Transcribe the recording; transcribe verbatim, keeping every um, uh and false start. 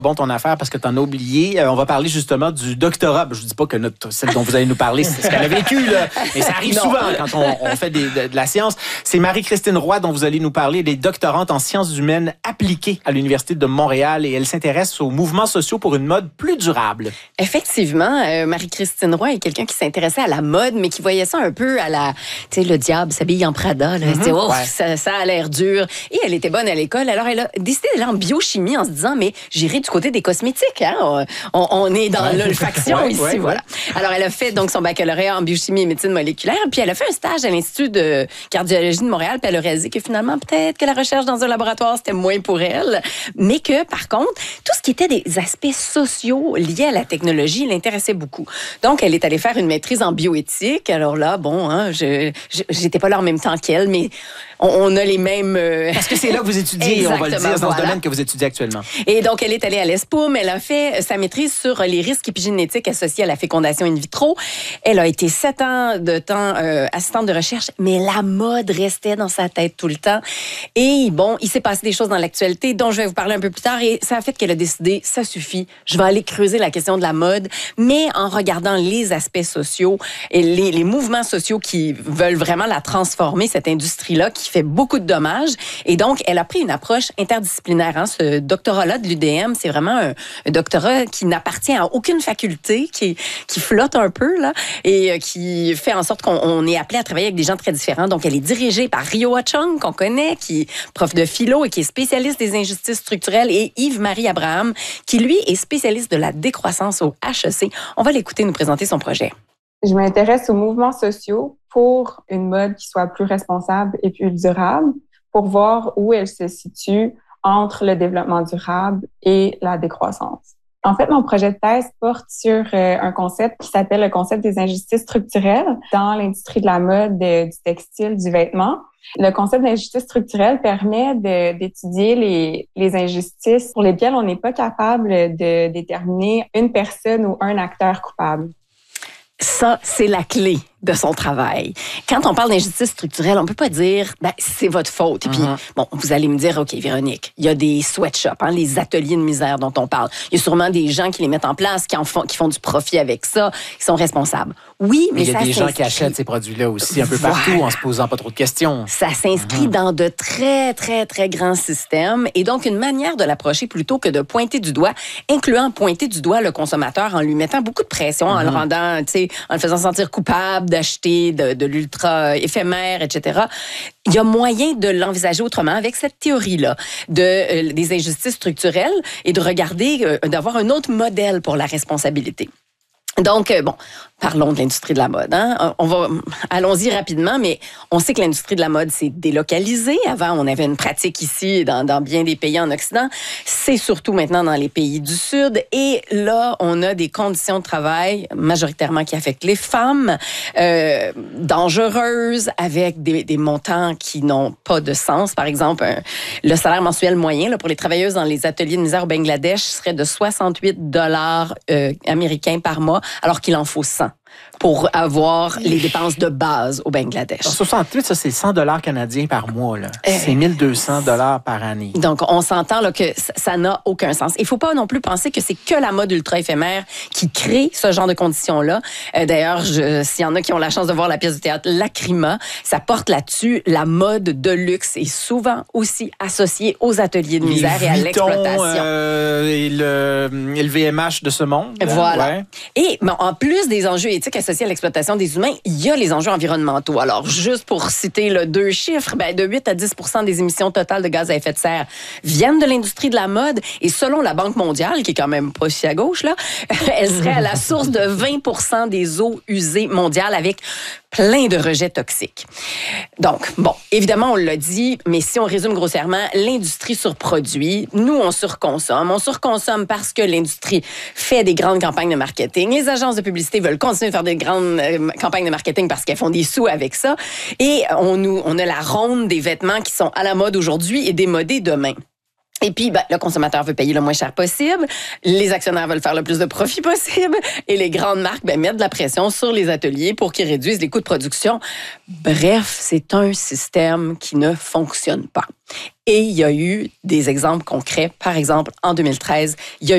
Bon, ton affaire, parce que tu en as oublié. Euh, on va parler justement du doctorat. Je ne dis pas que notre, celle dont vous allez nous parler, c'est ce qu'elle a vécu, là. Mais ça arrive non. souvent quand on, on fait des, de, de la science. C'est Marie-Christine Roy dont vous allez nous parler, des doctorantes en sciences humaines appliquées à l'Université de Montréal. Et elle s'intéresse aux mouvements sociaux pour une mode plus durable. Effectivement, euh, Marie-Christine Roy est quelqu'un qui s'intéressait à la mode, mais qui voyait ça un peu à la... Tu sais, le diable s'habille en Prada. Là. Mm-hmm. Elle se dit, oh, ouais. ça, ça a l'air dur. Et elle était bonne à l'école. Alors, elle a décidé d'aller en biochimie en se disant, mais j'irai du côté des cosmétiques. Hein? On, on est dans ouais. l'olfaction ouais, ici. Ouais, voilà. Ouais. Alors, elle a fait donc son baccalauréat en biochimie et médecine moléculaire. Puis, elle a fait un stage à l'Institut de cardiologie de Montréal. Puis, elle a réalisé que finalement, peut-être que la recherche dans un laboratoire, c'était moins pour elle. Mais que, par contre, tout ce qui était des aspects sociaux liés à la technologie l'intéressait beaucoup. Donc, elle est allée faire une maîtrise en bioéthique. Alors là, bon, hein, je, je j'étais pas là en même temps qu'elle, mais on, on a les mêmes... Euh... Parce que c'est là que vous étudiez, on va le dire, dans voilà. ce domaine que vous étudiez actuellement. Et donc, elle est allée à l'ESPOM. Elle a fait sa maîtrise sur les risques épigénétiques associés à la fécondation in vitro. Elle a été sept ans de temps euh, assistante de recherche, mais la mode restait dans sa tête tout le temps. Et bon, il s'est passé des choses dans l'actualité dont je vais vous parler un peu plus tard. Et ça a fait qu'elle a décidé, ça suffit, je vais aller creuser la question de la mode, mais en regardant les aspects sociaux et les, les mouvements sociaux qui veulent vraiment la transformer, cette industrie-là, qui fait beaucoup de dommages. Et donc, elle a pris une approche interdisciplinaire. Hein. Ce doctorat-là de l'U D M, c'est vraiment un, un doctorat qui n'appartient à aucune faculté, qui, qui flotte un peu, là, et qui fait en sorte qu'on on est appelé à travailler avec des gens très différents. Donc, elle est dirigée par Ryo Ha-Chung, qu'on connaît, qui est prof de philo et qui est spécialiste des injustices structurelles, et Yves-Marie Abraham, qui, lui, est spécialiste de la décroissance au H E C. On va l'écouter nous présenter son projet. Je m'intéresse aux mouvements sociaux pour une mode qui soit plus responsable et plus durable, pour voir où elle se situe entre le développement durable et la décroissance. En fait, mon projet de thèse porte sur euh, un concept qui s'appelle le concept des injustices structurelles dans l'industrie de la mode, de, du textile, du vêtement. Le concept d'injustice structurelle permet de, d'étudier les, les injustices pour lesquelles on n'est pas capable de déterminer une personne ou un acteur coupable. Ça, c'est la clé de son travail. Quand on parle d'injustice structurelle, on peut pas dire ben, c'est votre faute. Et puis, uh-huh. bon, vous allez me dire, OK, Véronique, il y a des sweatshops, hein, les ateliers de misère dont on parle. Il y a sûrement des gens qui les mettent en place, qui en font, qui font du profit avec ça, qui sont responsables. Oui, mais, mais il y a ça des s'inscrit... gens qui achètent ces produits-là aussi un peu voilà. partout en se posant pas trop de questions. Ça s'inscrit uh-huh. dans de très, très, très grands systèmes. Et donc, une manière de l'approcher plutôt que de pointer du doigt, incluant pointer du doigt le consommateur en lui mettant beaucoup de pression, uh-huh. en le rendant, tu sais, en le faisant sentir coupable d'acheter de, de l'ultra éphémère, et cetera. Il y a moyen de l'envisager autrement avec cette théorie-là de, euh, des injustices structurelles et de regarder, euh, d'avoir un autre modèle pour la responsabilité. Donc, euh, bon, parlons de l'industrie de la mode. Hein? On va, allons-y rapidement, mais on sait que l'industrie de la mode s'est délocalisée. Avant, on avait une pratique ici dans, dans bien des pays en Occident. C'est surtout maintenant dans les pays du Sud. Et là, on a des conditions de travail majoritairement qui affectent les femmes, euh, dangereuses, avec des, des montants qui n'ont pas de sens. Par exemple, un, le salaire mensuel moyen là, pour les travailleuses dans les ateliers de misère au Bangladesh serait de soixante-huit dollars euh, américains par mois, alors qu'il en faut cent pour avoir les dépenses de base au Bangladesh. soixante-huit, ça, c'est cent dollars canadiens par mois. Là. Euh, c'est mille deux cents dollars par année. Donc, on s'entend là, que ça, ça n'a aucun sens. Il ne faut pas non plus penser que c'est que la mode ultra-éphémère qui crée ce genre de conditions-là. Euh, d'ailleurs, je, s'il y en a qui ont la chance de voir la pièce de théâtre Lacrima, ça porte là-dessus. La mode de luxe est souvent aussi associée aux ateliers de misère les et à Vuitton, l'exploitation. Euh, et, le, et le V M H de ce monde. Là. Voilà. Ouais. Et bon, en plus des enjeux éthiques associés à l'exploitation des humains, il y a les enjeux environnementaux. Alors, juste pour citer là, deux chiffres, ben, de huit à dix pour cent des émissions totales de gaz à effet de serre viennent de l'industrie de la mode. Et selon la Banque mondiale, qui est quand même pas si à gauche, là, elle serait à la source de vingt pour cent des eaux usées mondiales avec plein de rejets toxiques. Donc, bon, évidemment, on l'a dit, mais si on résume grossièrement, l'industrie surproduit. Nous, on surconsomme. On surconsomme parce que l'industrie fait des grandes campagnes de marketing. Les agences de publicité veulent continuer de faire des grandes euh, campagnes de marketing parce qu'elles font des sous avec ça. Et on, nous, on a la ronde des vêtements qui sont à la mode aujourd'hui et démodés demain. Et puis, ben, le consommateur veut payer le moins cher possible, les actionnaires veulent faire le plus de profit possible, et les grandes marques ben, mettent de la pression sur les ateliers pour qu'ils réduisent les coûts de production. Bref, c'est un système qui ne fonctionne pas. Et il y a eu des exemples concrets. Par exemple, en deux mille treize, il y a